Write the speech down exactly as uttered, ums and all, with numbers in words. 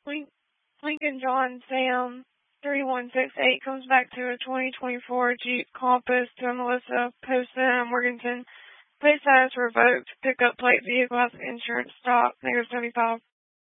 Link, Lincoln John Sam three one six eight comes back to a twenty twenty-four Jeep Compass to Melissa Poston, Morganton. Plate status revoked. Pickup plate vehicle has insurance stock. Negative seventy-five.